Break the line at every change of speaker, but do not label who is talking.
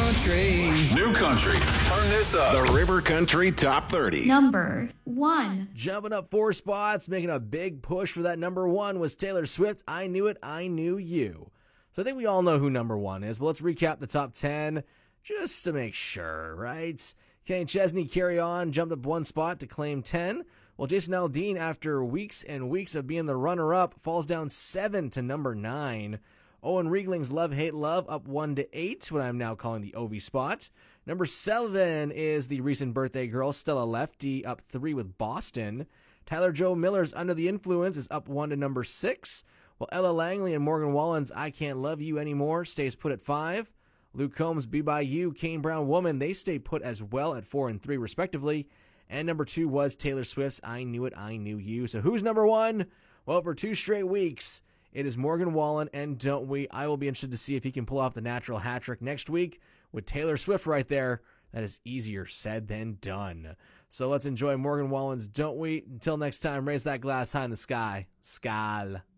country.
New country. Turn this up. The River Country Top 30.
Number 1.
Jumping up 4 spots, making a big push for that number 1 was Taylor Swift, I Knew It, I Knew You. So I think we all know who number 1 is, but let's recap the top 10 just to make sure, right? Kenny Chesney, Carry On, jumped up 1 spot to claim 10. Well, Jason Aldean, after weeks and weeks of being the runner-up, falls down 7 to number 9. Owen Riegling's Love, Hate, Love up 1 to 8, what I'm now calling the Ovi spot. Number 7 is the recent birthday girl, Stella Lefty, up 3 with Boston. Tyler Joe Miller's Under the Influence is up 1 to number 6. While Ella Langley and Morgan Wallen's I Can't Love You Anymore stays put at 5. Luke Combs' Be By You, Kane Brown Woman, they stay put as well at 4 and 3 respectively. And number 2 was Taylor Swift's I Knew It, I Knew You. So who's number 1? Well, for 2 straight weeks, it is Morgan Wallen and Don't We. I will be interested to see if he can pull off the natural hat trick next week with Taylor Swift right there. That is easier said than done. So let's enjoy Morgan Wallen's Don't We. Until next time, raise that glass high in the sky. Skal.